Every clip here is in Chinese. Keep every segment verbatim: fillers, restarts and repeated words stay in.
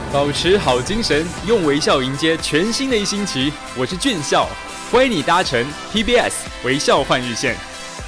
保持好精神，用微笑迎接全新的一星期。我是俊孝，欢迎你搭乘 T B S 微笑换日线。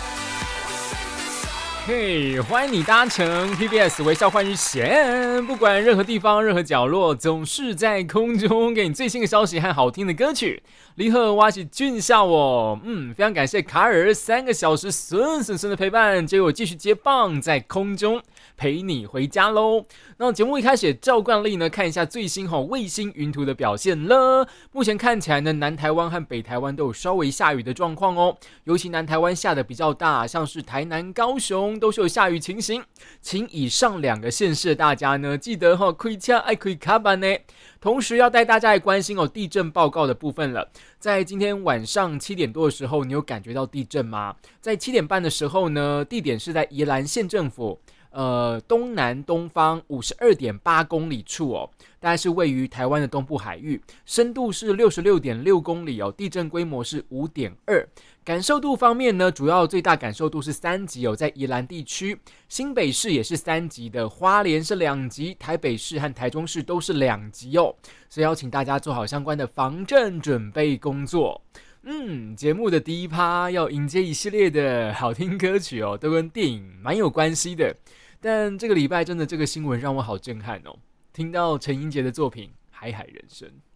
嘿、hey, 欢迎你搭乘 T B S 微笑换日线，不管任何地方、任何角落，总是在空中给你最新的消息和好听的歌曲。你好，我是俊孝哦，嗯，非常感谢卡尔三个小时顺顺顺的陪伴，结果继续接棒在空中陪你回家喽。那节目一开始照惯例呢，看一下最新吼卫星云图的表现了。目前看起来呢，南台湾和北台湾都有稍微下雨的状况哦，尤其南台湾下的比较大，像是台南、高雄都是有下雨情形。请以上两个县市的大家呢，记得吼开车爱开卡板呢。同时要带大家来关心哦地震报告的部分了。在今天晚上七点多的时候，你有感觉到地震吗？在七点半的时候呢，地点是在宜兰县政府呃东南东方五十二点八公里处哦，大概是位于台湾的东部海域，深度是六十六点六公里哦，地震规模是五点二。感受度方面呢，主要最大感受度是三级哦，在宜兰地区，新北市也是三级的，花莲是两级，台北市和台中市都是两级哦，所以邀请大家做好相关的防震准备工作。嗯，节目的第一趴要迎接一系列的好听歌曲哦，都跟电影蛮有关系的。但这个礼拜真的这个新闻让我好震撼哦，听到陈英杰的作品《海海人生》。